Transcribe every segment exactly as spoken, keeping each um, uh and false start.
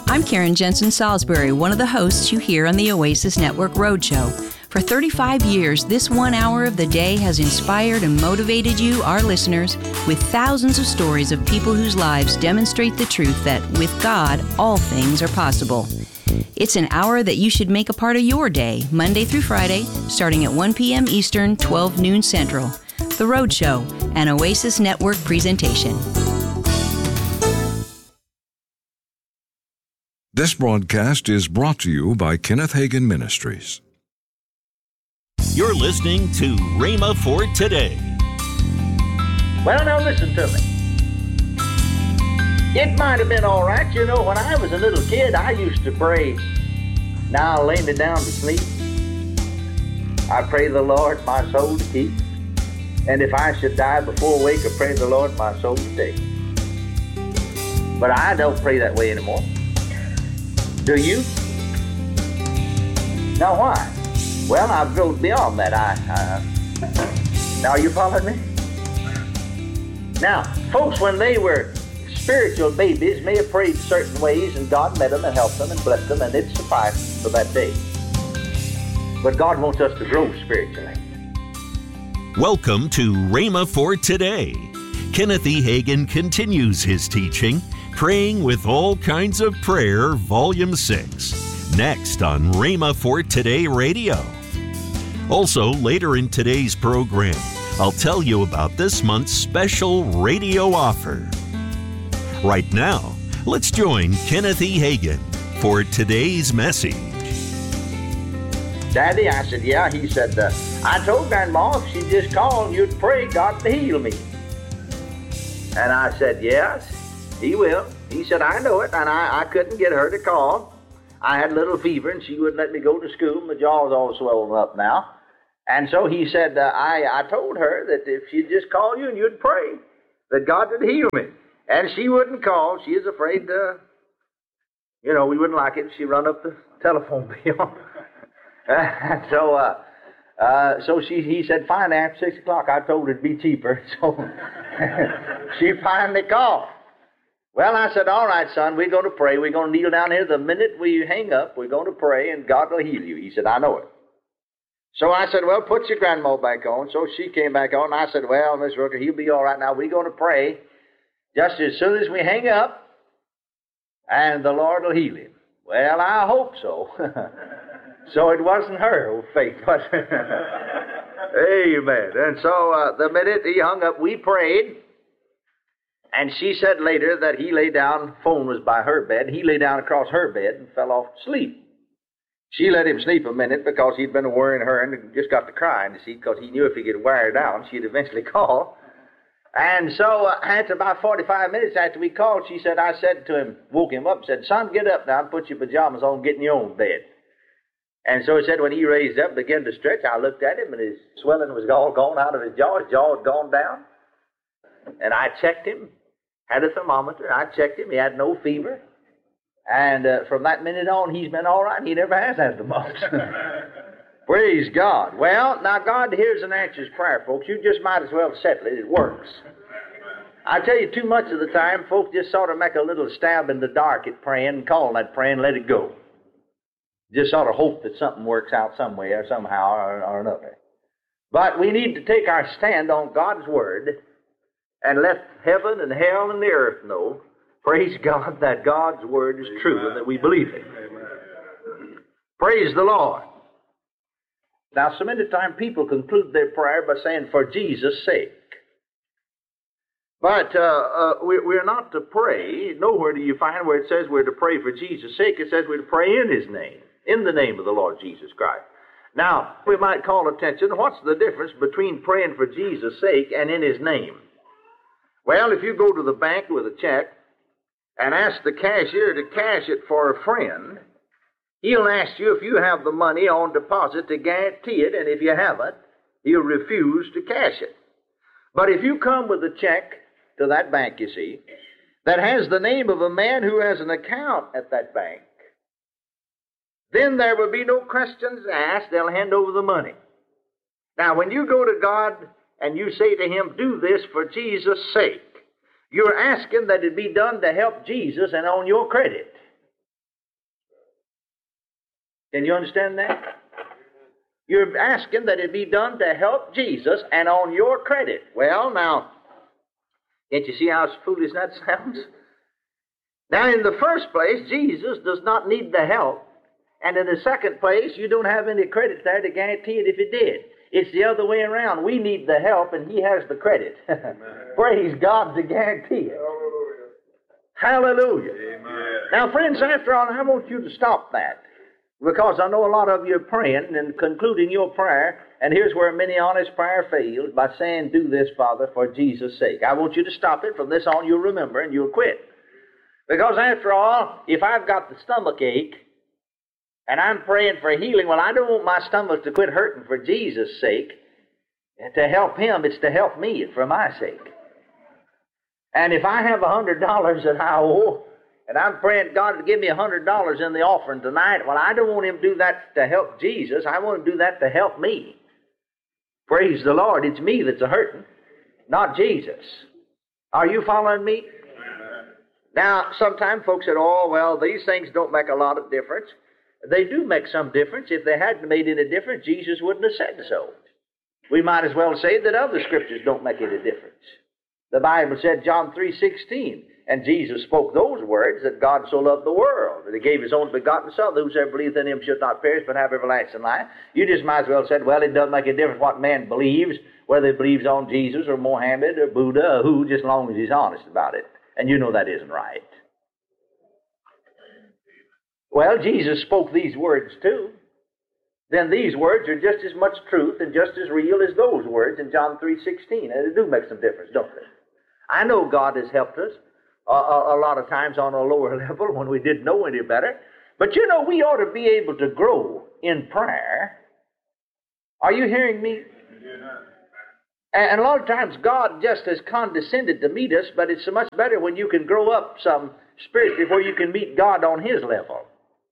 I'm Karen Jensen Salisbury, one of the hosts you hear on the Oasis Network Roadshow. For thirty-five years, this one hour of the day has inspired and motivated you, our listeners, with thousands of stories of people whose lives demonstrate the truth that with God, all things are possible. It's an hour that you should make a part of your day, Monday through Friday, starting at one p.m. Eastern, twelve noon Central. The Roadshow, an Oasis Network presentation. This broadcast is brought to you by Kenneth Hagin Ministries. You're listening to Rhema for Today. Well, now listen to me. It might have been all right. You know, when I was a little kid, I used to pray, now I'll lay me down to sleep. I pray the Lord my soul to keep. And if I should die before wake, I pray the Lord my soul to take. But I don't pray that way anymore. Do you? Now why? Well, I've grown beyond that. I, uh, now, are you following me? Now, folks, when they were spiritual babies, may have prayed certain ways, and God met them and helped them and blessed them, and it sufficed for that day. But God wants us to grow spiritually. Welcome to Rhema for Today. Kenneth E. Hagin continues his teaching, Praying with All Kinds of Prayer, Volume six, next on Rhema for Today Radio. Also, later in today's program, I'll tell you about this month's special radio offer. Right now, let's join Kenneth E. Hagin for today's message. Daddy, I said, yeah. He said, uh, I told Grandma if she just called, you'd pray God to heal me. And I said, yes, He will. He said, I know it, and I, I couldn't get her to call. I had a little fever, and she wouldn't let me go to school. My jaw's all swollen up now. And so he said, uh, I, I told her that if she'd just call you and you'd pray, that God would heal me. And she wouldn't call. She is afraid, uh, you know, we wouldn't like it if she run up the telephone bill. And so, uh, uh, so she, he said, fine, after six o'clock. I told her it'd be cheaper. So she finally called. Well, I said, all right, son, we're going to pray. We're going to kneel down here. The minute we hang up, we're going to pray, and God will heal you. He said, I know it. So I said, well, put your grandma back on. So she came back on, and I said, well, Miss Rooker, he'll be all right now. We're going to pray just as soon as we hang up, and the Lord will heal him. Well, I hope so. So it wasn't her old faith, but amen. And so uh, the minute he hung up, we prayed. And she said later that he lay down, phone was by her bed, he lay down across her bed and fell off to sleep. She let him sleep a minute because he'd been worrying her and just got to crying, you see, because he knew if he could wear her down, she'd eventually call. And so uh, after about forty-five minutes after we called, she said, I said to him, woke him up and said, son, get up now and put your pajamas on, get in your own bed. And so he said when he raised up, began to stretch, I looked at him and his swelling was all gone out of his jaw. His jaw had gone down. And I checked him. Had a thermometer. I checked him. He had no fever. And uh, from that minute on, he's been all right. He never has had the mumps. Praise God. Well, now God hears and answers prayer, folks. You just might as well settle it. It works. I tell you, too much of the time, folks just sort of make a little stab in the dark at praying and calling that praying, let it go. Just sort of hope that something works out some way or somehow or, or another. But we need to take our stand on God's Word and let heaven and hell and the earth know, praise God, that God's Word is true and that we believe it. Amen. Praise the Lord. Now, so many times people conclude their prayer by saying, for Jesus' sake. But uh, uh, we, we're not to pray. Nowhere do you find where it says we're to pray for Jesus' sake. It says we're to pray in His name, in the name of the Lord Jesus Christ. Now, we might call attention, what's the difference between praying for Jesus' sake and in His name? Well, if you go to the bank with a check and ask the cashier to cash it for a friend, he'll ask you if you have the money on deposit to guarantee it, and if you haven't, he'll refuse to cash it. But if you come with a check to that bank, you see, that has the name of a man who has an account at that bank, then there will be no questions asked. They'll hand over the money. Now, when you go to God and you say to Him, do this for Jesus' sake, you're asking that it be done to help Jesus and on your credit. Can you understand that? You're asking that it be done to help Jesus and on your credit. Well, now, can't you see how foolish that sounds? Now, in the first place, Jesus does not need the help. And in the second place, you don't have any credit there to guarantee it if he did. It's the other way around. We need the help, and he has the credit. Praise God to guarantee it. Hallelujah. Amen. Now, friends, after all, I want you to stop that. Because I know a lot of you are praying and concluding your prayer, and here's where many honest prayer failed, by saying, do this, Father, for Jesus' sake. I want you to stop it. From this on, you'll remember and you'll quit. Because after all, if I've got the stomach ache, and I'm praying for healing, well, I don't want my stomach to quit hurting for Jesus' sake. To help him, it's to help me for my sake. And if I have a hundred dollars that I owe, and I'm praying God to give me a hundred dollars in the offering tonight, well, I don't want him to do that to help Jesus. I want him to do that to help me. Praise the Lord. It's me that's a hurting, not Jesus. Are you following me? Now, sometimes folks said, oh, well, these things don't make a lot of difference. They do make some difference. If they hadn't made any difference, Jesus wouldn't have said so. We might as well say that other scriptures don't make any difference. The Bible said, John three sixteen, and Jesus spoke those words, that God so loved the world, that he gave his only begotten Son, that whosoever believeth in him should not perish, but have everlasting life. You just might as well said, well, it doesn't make a difference what man believes, whether he believes on Jesus or Mohammed or Buddha or who, just as long as he's honest about it. And you know that isn't right. Well, Jesus spoke these words too. Then these words are just as much truth and just as real as those words in John three sixteen. And they do make some difference, don't they? I know God has helped us a, a, a lot of times on a lower level when we didn't know any better. But you know, we ought to be able to grow in prayer. Are you hearing me? And a lot of times God just has condescended to meet us, but it's so much better when you can grow up some spiritually where you can meet God on his level.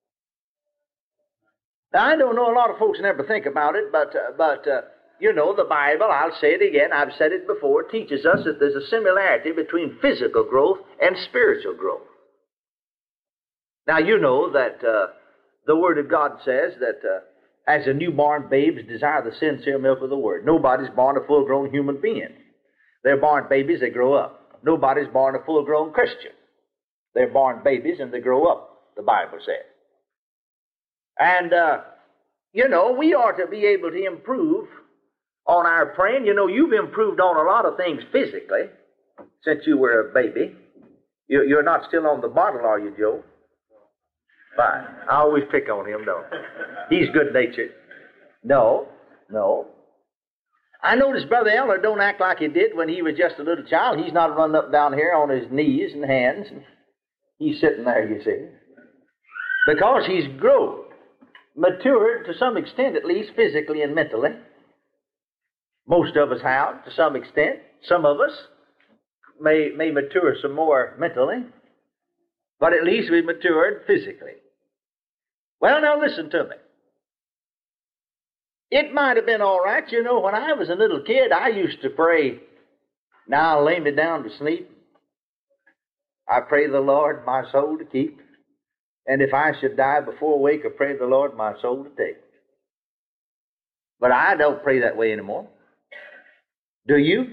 Now, I don't know, a lot of folks never think about it, but, uh, but uh, you know, the Bible, I'll say it again, I've said it before, teaches us that there's a similarity between physical growth and spiritual growth. Now, you know that uh, the Word of God says that uh, as a newborn babes desire the sincere milk of the Word. Nobody's born a full-grown human being. They're born babies, they grow up. Nobody's born a full-grown Christian. They're born babies and they grow up, the Bible says. And, uh, you know, we ought to be able to improve on our praying. You know, you've improved on a lot of things physically since you were a baby. You, you're not still on the bottle, are you, Joe? Fine. I always pick on him, don't I? He's good-natured. No, no. I noticed Brother Eller don't act like he did when he was just a little child. He's not running up down here on his knees and hands. He's sitting there, you see. Because he's grown. Matured to some extent, at least physically and mentally. Most of us have, to some extent. Some of us may, may mature some more mentally, but at least we matured physically. Well, now listen to me. It might have been all right. You know, when I was a little kid, I used to pray, now lay me down to sleep. I pray the Lord my soul to keep. And if I should die before wake, I pray the Lord my soul to take. But I don't pray that way anymore. Do you?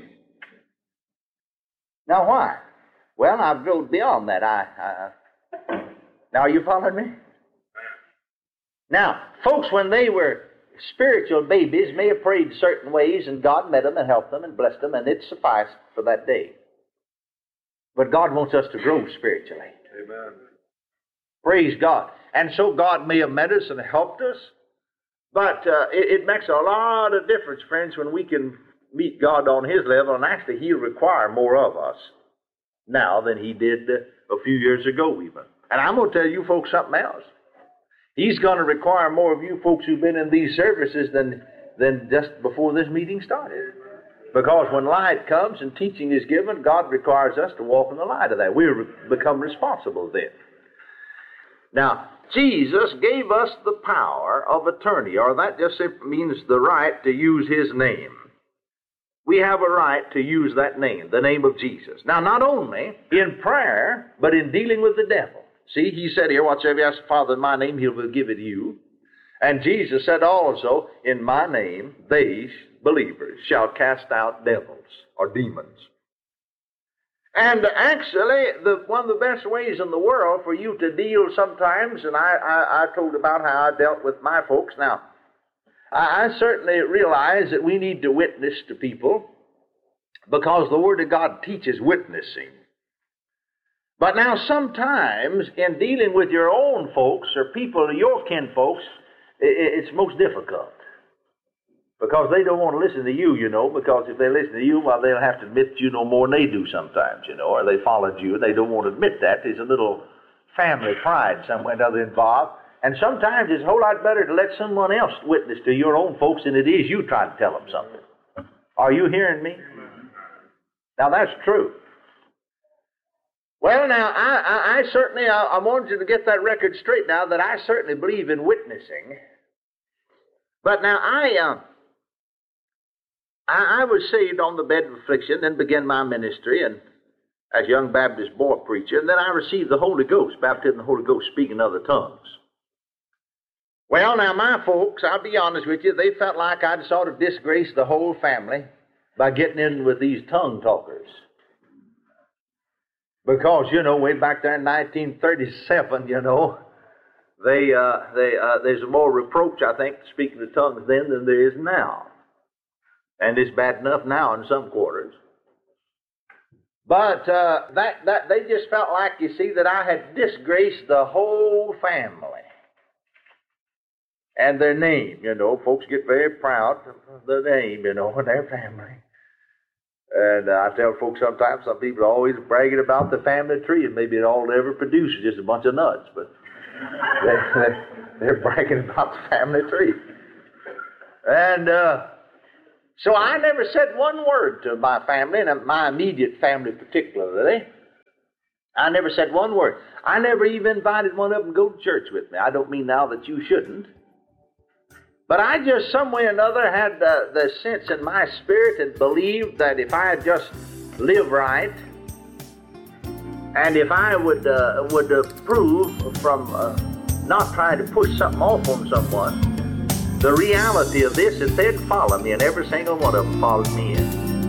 Now why? Well, I've grown beyond that. I, I Now are you following me? Now, folks, when they were spiritual babies, may have prayed certain ways, and God met them and helped them and blessed them, and it sufficed for that day. But God wants us to grow spiritually. Amen. Praise God. And so God may have met us and helped us, but uh, it, it makes a lot of difference, friends, when we can meet God on his level, and actually he'll require more of us now than he did uh, a few years ago even. And I'm going to tell you folks something else. He's going to require more of you folks who've been in these services than, than just before this meeting started. Because when light comes and teaching is given, God requires us to walk in the light of that. We become responsible then. Now, Jesus gave us the power of attorney, or that just simply means the right to use his name. We have a right to use that name, the name of Jesus. Now, not only in prayer, but in dealing with the devil. See, he said here, whatsoever you ask the Father in my name, he will give it to you. And Jesus said also, in my name, they, believers, shall cast out devils or demons. And actually, the, one of the best ways in the world for you to deal sometimes, and I, I, I told about how I dealt with my folks. Now, I, I certainly realize that we need to witness to people because the Word of God teaches witnessing. But now sometimes in dealing with your own folks or people, your kinfolks, it, it's most difficult. Because they don't want to listen to you, you know, because if they listen to you, well, they'll have to admit you know more than they do sometimes, you know, or they followed you and they don't want to admit that. There's a little family pride somewhere or other involved. And sometimes it's a whole lot better to let someone else witness to your own folks than it is you trying to tell them something. Are you hearing me? Now, that's true. Well, now, I, I, I certainly, I, I wanted you to get that record straight now that I certainly believe in witnessing. But now, I... Uh, I, I was saved on the bed of affliction, then began my ministry, and as young Baptist boy preacher, and then I received the Holy Ghost, baptism in the Holy Ghost, speaking other tongues. Well, now, my folks, I'll be honest with you, they felt like I'd sort of disgraced the whole family by getting in with these tongue talkers. Because, you know, way back there in nineteen thirty-seven, you know, they, uh, they, uh, there's more reproach, I think, to speaking the tongues then than there is now. And it's bad enough now in some quarters. But uh, that, that they just felt like, you see, that I had disgraced the whole family. And their name, you know. Folks get very proud of their name, you know, and their family. And uh, I tell folks sometimes, some people are always bragging about the family tree, and maybe it all they ever produce is just a bunch of nuts. But they, they, they're bragging about the family tree. And... Uh, So I never said one word to my family, and my immediate family particularly. I never said one word. I never even invited one of them to go to church with me. I don't mean now that you shouldn't. But I just some way or another had the, the sense in my spirit and believed that if I had just lived right, and if I would, uh, would approve from uh, not trying to push something off on someone, the reality of this is they'd follow me, and every single one of them followed me in.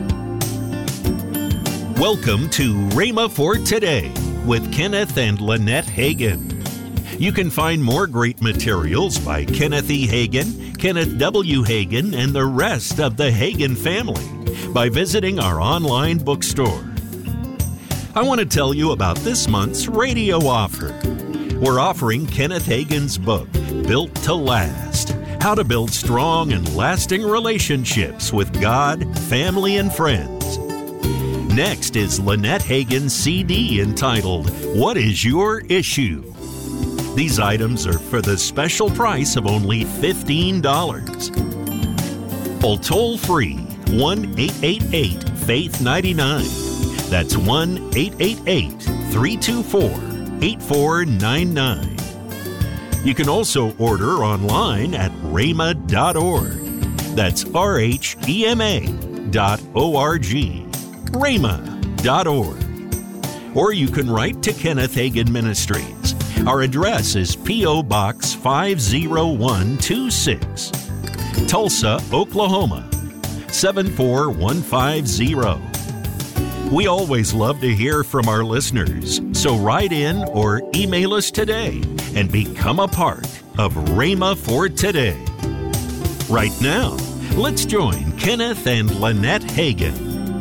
Welcome to Rhema for Today with Kenneth and Lynette Hagin. You can find more great materials by Kenneth E. Hagin, Kenneth W. Hagin, and the rest of the Hagin family by visiting our online bookstore. I want to tell you about this month's radio offer. We're offering Kenneth Hagin's book, Built to Last: How to Build Strong and Lasting Relationships with God, Family, and Friends. Next is Lynette Hagin's C D entitled, What is Your Issue? These items are for the special price of only fifteen dollars. Call toll-free one eight eight eight, faith ninety-nine. That's one eight eight eight, three two four, eight four nine nine. You can also order online at rhema dot org. That's R H E M A dot O R G. rhema dot org. Or you can write to Kenneth Hagin Ministries. Our address is P O Box five oh one two six, Tulsa, Oklahoma seven four one five zero. We always love to hear from our listeners, so write in or email us today and become a part of Rhema for Today. Right now, let's join Kenneth and Lynette Hagin.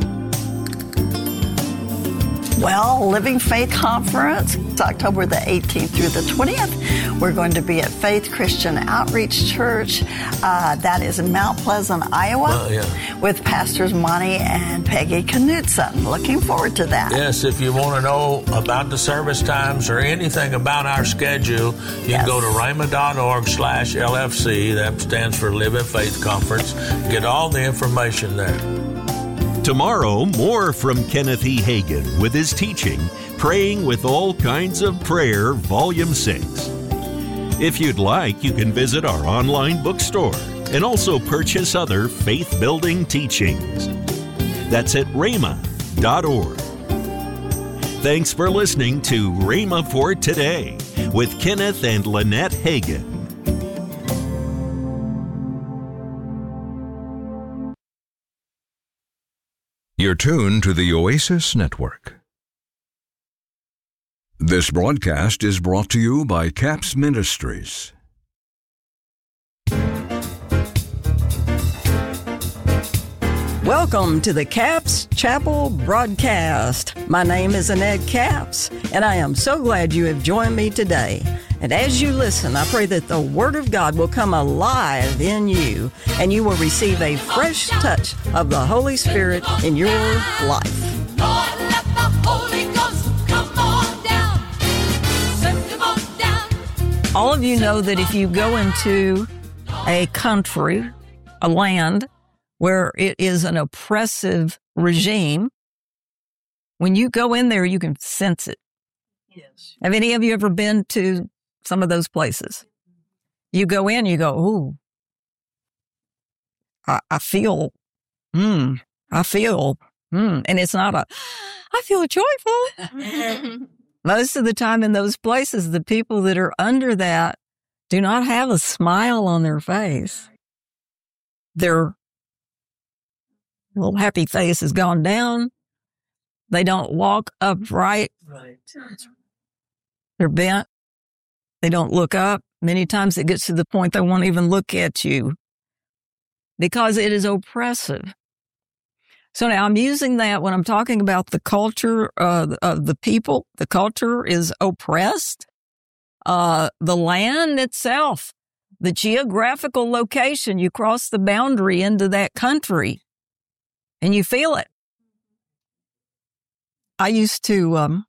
Well, Living Faith Conference, it's October the eighteenth through the twentieth. We're going to be at Faith Christian Outreach Church. Uh, that is in Mount Pleasant, Iowa, uh, yeah. with Pastors Monty and Peggy Knutson. Looking forward to that. Yes, if you want to know about the service times or anything about our schedule, you yes. can go to rhema dot org slash L F C. That stands for Living Faith Conference. Get all the information there. Tomorrow, more from Kenneth E. Hagin with his teaching, Praying with All Kinds of Prayer, Volume six. If you'd like, you can visit our online bookstore and also purchase other faith-building teachings. That's at rhema dot org. Thanks for listening to Rhema for Today with Kenneth and Lynette Hagin. You're tuned to the Oasis Network. This broadcast is brought to you by CAPS Ministries. Welcome to the CAPS Chapel broadcast. My name is Annette Capps, and I am so glad you have joined me today. And as you listen, I pray that the Word of God will come alive in you, and you will receive a fresh touch of the Holy Spirit in your life. Lord, let the Holy Ghost come on down. Send him on down. All of you know that if you go into a country, a land, where it is an oppressive regime, when you go in there, you can sense it. Yes. Have any of you ever been to some of those places? You go in, you go, ooh, I, I feel, hmm, I feel, hmm. And it's not a, I feel joyful. Most of the time in those places, the people that are under that do not have a smile on their face. Their little happy face has gone down. They don't walk upright. Right. They're bent. They don't look up. Many times it gets to the point they won't even look at you because it is oppressive. So now I'm using that when I'm talking about the culture uh, of the people. The culture is oppressed. Uh, the land itself, the geographical location, you cross the boundary into that country and you feel it. I used to, um,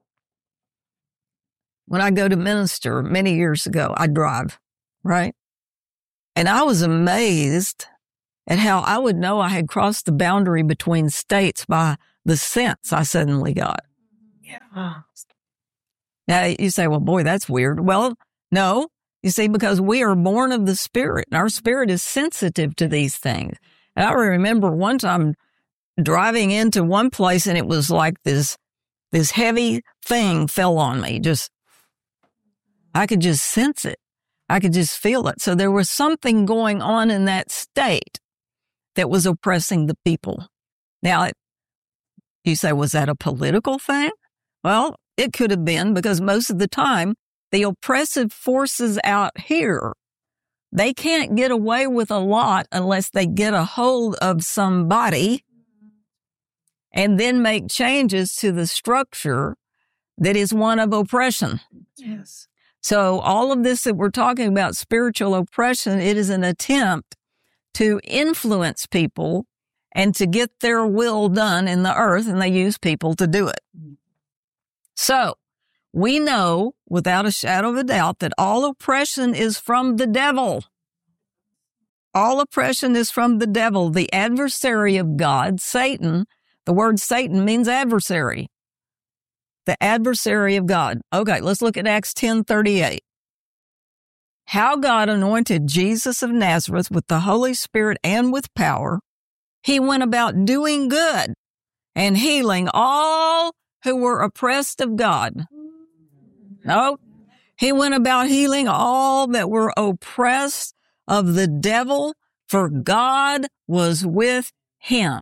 when I go to minister many years ago, I drive, right? And I was amazed at how I would know I had crossed the boundary between states by the sense I suddenly got. Yeah. Now you say, well, boy, that's weird. Well, no, you see, because we are born of the Spirit and our spirit is sensitive to these things. And I remember one time driving into one place and it was like this, this heavy thing fell on me. Just, I could just sense it. I could just feel it. So there was something going on in that state that was oppressing the people. Now, it, you say, was that a political thing? Well, it could have been, because most of the time, the oppressive forces out here, they can't get away with a lot unless they get a hold of somebody and then make changes to the structure that is one of oppression. Yes. So all of this that we're talking about, spiritual oppression, it is an attempt to influence people and to get their will done in the earth, and they use people to do it. So we know without a shadow of a doubt that all oppression is from the devil. All oppression is from the devil, the adversary of God, Satan. The word Satan means adversary. The adversary of God. Okay, let's look at Acts ten thirty-eight. How God anointed Jesus of Nazareth with the Holy Spirit and with power. He went about doing good and healing all who were oppressed of God. No, he went about healing all that were oppressed of the devil, for God was with him.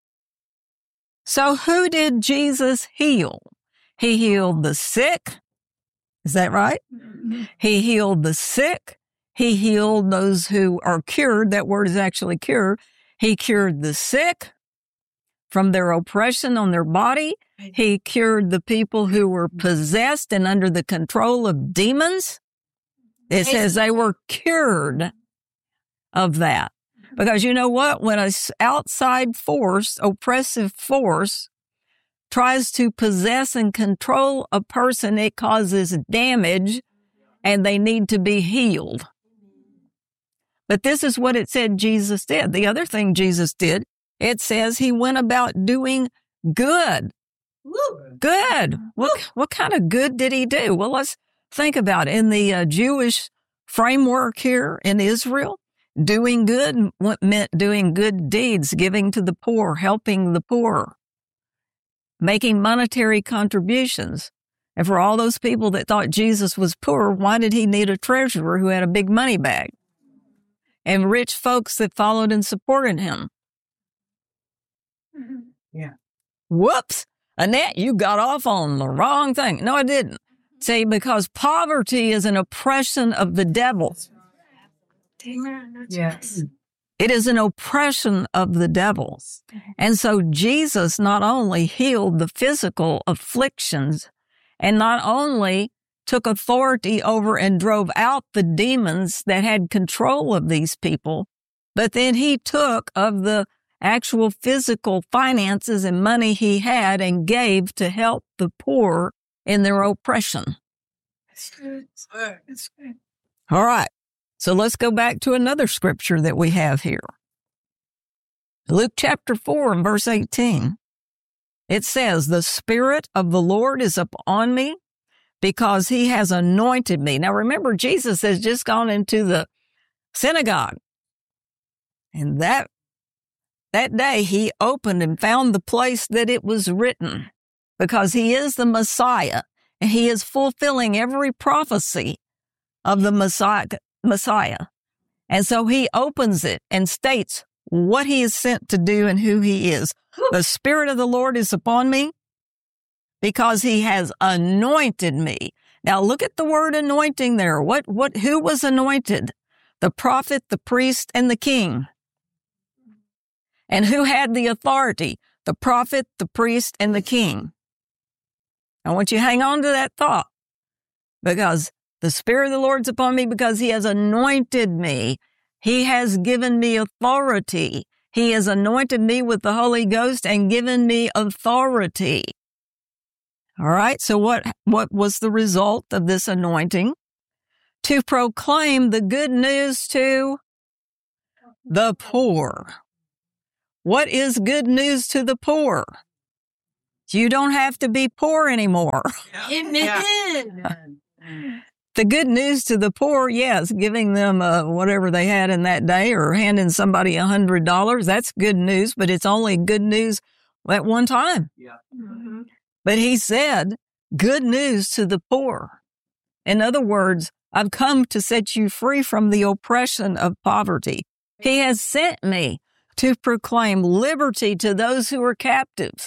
So who did Jesus heal? He healed the sick. Is that right? Mm-hmm. He healed the sick. He healed those who are cured. That word is actually cure. He cured the sick from their oppression on their body. He cured the people who were possessed and under the control of demons. It says they were cured of that. Because you know what? When an outside force, oppressive force, tries to possess and control a person, it causes damage and they need to be healed. But this is what it said Jesus did. The other thing Jesus did, it says he went about doing good. Good. What, what kind of good did he do? Well, let's think about it. In the uh, Jewish framework here in Israel, doing good meant doing good deeds, giving to the poor, helping the poor, making monetary contributions. And for all those people that thought Jesus was poor, why did he need a treasurer who had a big money bag? And rich folks that followed and supported him. Yeah. Whoops. Annette, you got off on the wrong thing. No, I didn't. See, because poverty is an oppression of the devil. Yes. It is an oppression of the devil. And so Jesus not only healed the physical afflictions and not only took authority over and drove out the demons that had control of these people, but then he took of the actual physical finances and money he had and gave to help the poor in their oppression. That's good. That's good. All right. So let's go back to another scripture that we have here. Luke chapter four and verse eighteen. It says, "The Spirit of the Lord is upon me because he has anointed me." Now remember, Jesus has just gone into the synagogue. And that, that day he opened and found the place that it was written, because he is the Messiah and he is fulfilling every prophecy of the Messiah. Messiah. And so he opens it and states what he is sent to do and who he is. The Spirit of the Lord is upon me because he has anointed me. Now look at the word anointing there. What, what, who was anointed? The prophet, the priest, and the king. And who had the authority? The prophet, the priest, and the king. I want you to hang on to that thought, because the Spirit of the Lord's upon me because he has anointed me. He has given me authority. He has anointed me with the Holy Ghost and given me authority. All right, so what, what was the result of this anointing? To proclaim the good news to the poor. What is good news to the poor? You don't have to be poor anymore. Amen. The good news to the poor, yes, giving them uh, whatever they had in that day or handing somebody a hundred dollars. That's good news, but it's only good news at one time. Yeah. Mm-hmm. But he said, good news to the poor. In other words, I've come to set you free from the oppression of poverty. He has sent me to proclaim liberty to those who are captives.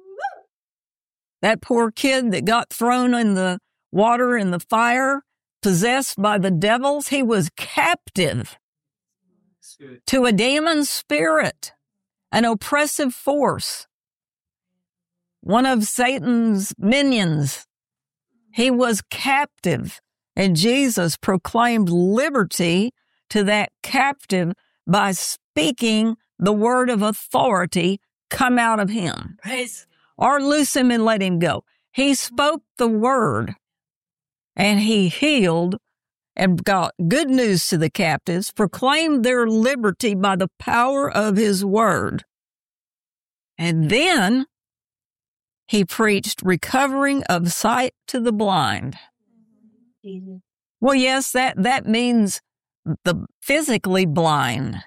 That poor kid that got thrown in the water in the fire, possessed by the devils, he was captive to a demon spirit, an oppressive force, one of Satan's minions. He was captive, and Jesus proclaimed liberty to that captive by speaking the word of authority come out of him. Praise. Or loose him and let him go. He spoke the word, and he healed and got good news to the captives, proclaimed their liberty by the power of his word. And then he preached recovering of sight to the blind. Mm-hmm. Well, yes, that, that means the physically blind.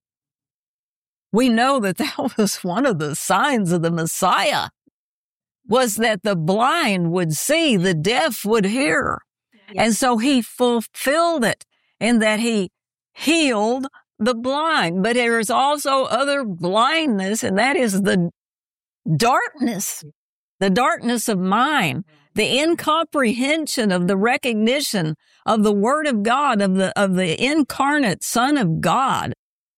We know that that was one of the signs of the Messiah, was that the blind would see, the deaf would hear. Yes. And so he fulfilled it in that he healed the blind. But there is also other blindness, and that is the darkness, the darkness of mind, the incomprehension of the recognition of the Word of God, of the, of the incarnate Son of God.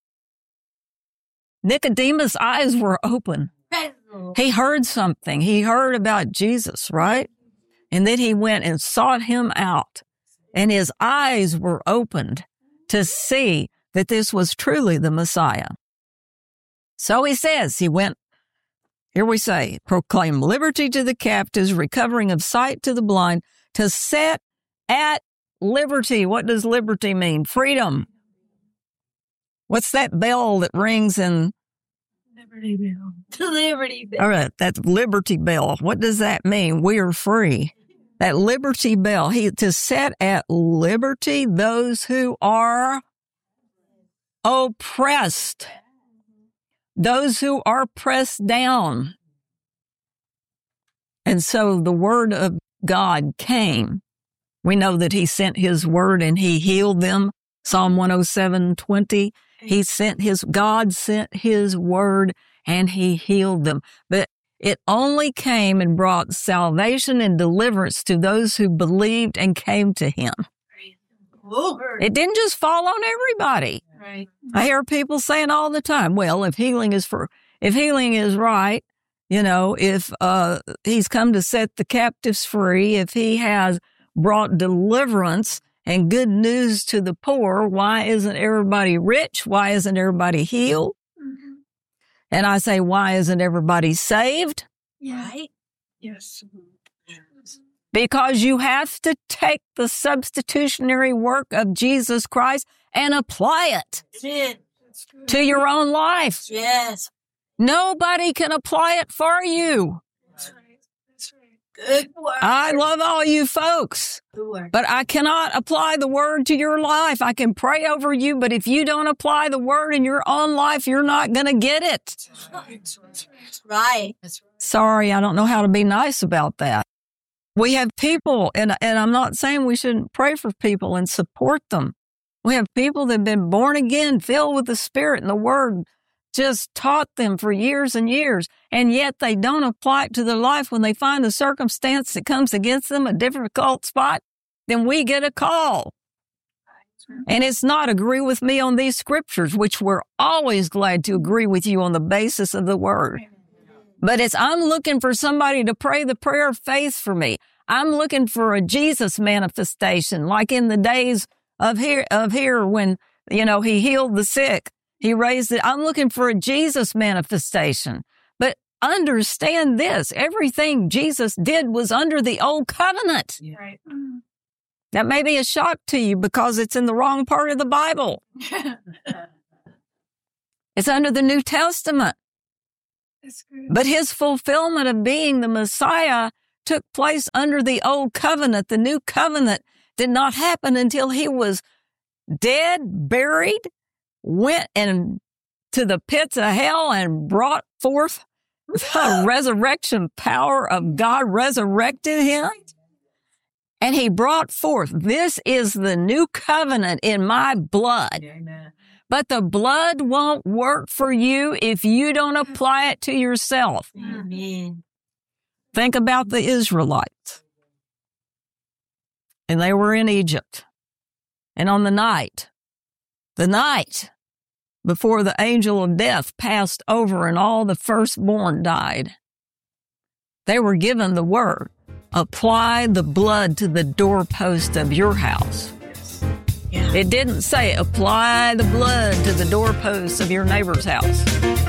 Nicodemus' eyes were open. He heard something. He heard about Jesus, right? And then he went and sought him out, and his eyes were opened to see that this was truly the Messiah. So he says, he went, here we say, proclaim liberty to the captives, recovering of sight to the blind, to set at liberty. What does liberty mean? Freedom. What's that bell that rings in? Liberty Bell. The Liberty Bell. All right, that's Liberty Bell. What does that mean? We are free. That Liberty Bell, he to set at liberty those who are oppressed, those who are pressed down. And so the word of God came. We know that he sent his word and he healed them. Psalm one oh seven twenty. He sent his, God sent his word and he healed them. But it only came and brought salvation and deliverance to those who believed and came to him. It didn't just fall on everybody. Right. I hear people saying all the time, well, if healing is for, if healing is right, you know, if uh, he's come to set the captives free, if he has brought deliverance and good news to the poor, why isn't everybody rich? Why isn't everybody healed? Mm-hmm. And I say, why isn't everybody saved? Yeah. Right? Yes. Because you have to take the substitutionary work of Jesus Christ and apply it That's it. to your own life. Yes. Nobody can apply it for you. That's right. That's right. Good work. I love all you folks, Good work. but I cannot apply the word to your life. I can pray over you, but if you don't apply the word in your own life, you're not going to get it. That's right. That's right. That's right. Sorry, I don't know how to be nice about that. We have people, and, and I'm not saying we shouldn't pray for people and support them. We have people that have been born again, filled with the Spirit, and the Word just taught them for years and years, and yet they don't apply it to their life. When they find a circumstance that comes against them, a difficult spot, then we get a call. And it's not agree with me on these scriptures, which we're always glad to agree with you on the basis of the Word. But it's, I'm looking for somebody to pray the prayer of faith for me. I'm looking for a Jesus manifestation, like in the days of here, of here when, you know, he healed the sick. He raised it. I'm looking for a Jesus manifestation. But understand this, everything Jesus did was under the old covenant. Yeah. Right. That may be a shock to you because it's in the wrong part of the Bible. It's under the New Testament. That's good. But his fulfillment of being the Messiah took place under the old covenant. The new covenant did not happen until he was dead, buried, went and to the pits of hell and brought forth the resurrection power of God, resurrected him. And he brought forth, this is the new covenant in my blood. Amen. But the blood won't work for you if you don't apply it to yourself. Amen. Think about the Israelites. And they were in Egypt. And on the night, the night before the angel of death passed over and all the firstborn died, they were given the word, apply the blood to the doorpost of your house. Yeah. It didn't say apply the blood to the doorposts of your neighbor's house.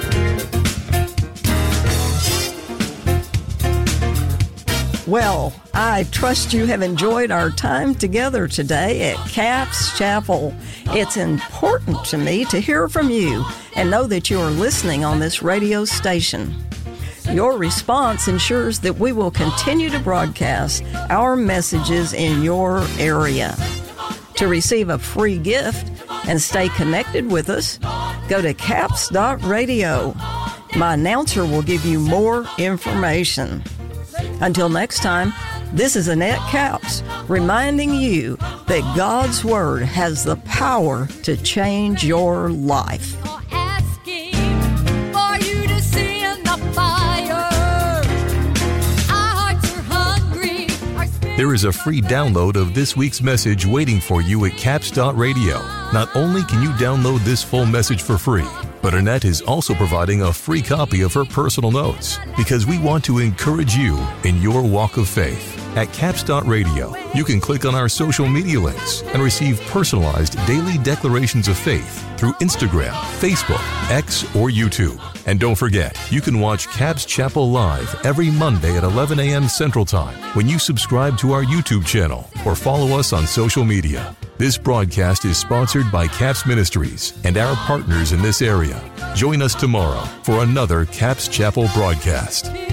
Well, I trust you have enjoyed our time together today at Capps Chapel. It's important to me to hear from you and know that you are listening on this radio station. Your response ensures that we will continue to broadcast our messages in your area. To receive a free gift and stay connected with us, go to capps dot radio. My announcer will give you more information. Until next time, this is Annette Capps reminding you that God's Word has the power to change your life. Asking for you to send the fire. Our hearts are hungry. Our spirits There is a free download of this week's message waiting for you at capps dot radio. Not only can you download this full message for free, but Annette is also providing a free copy of her personal notes because we want to encourage you in your walk of faith. At capps dot radio, you can click on our social media links and receive personalized daily declarations of faith through Instagram, Facebook, X, or YouTube. And don't forget, you can watch Capps Chapel live every Monday at eleven a.m. Central Time when you subscribe to our YouTube channel or follow us on social media. This broadcast is sponsored by Capps Ministries and our partners in this area. Join us tomorrow for another Capps Chapel broadcast.